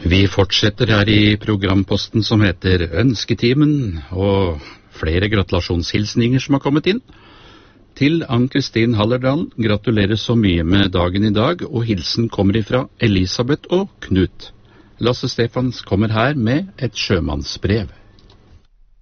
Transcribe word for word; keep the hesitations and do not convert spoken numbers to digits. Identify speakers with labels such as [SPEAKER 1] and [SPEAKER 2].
[SPEAKER 1] Vi fortsetter her i programposten som heter Ønsketimen, og flere gratulasjonshilsninger som har kommet inn. Til Ann-Kristin Hallerdal, gratulerer så mye med dagen i dag, og hilsen kommer ifra Elisabeth og Knut. Lasse Stefans kommer her med et sjømannsbrev.